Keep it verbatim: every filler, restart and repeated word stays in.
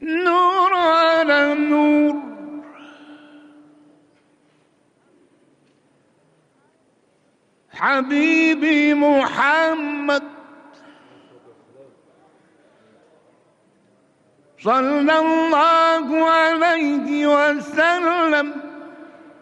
نور على نور. حبيبي محمد صلى الله عليه وسلم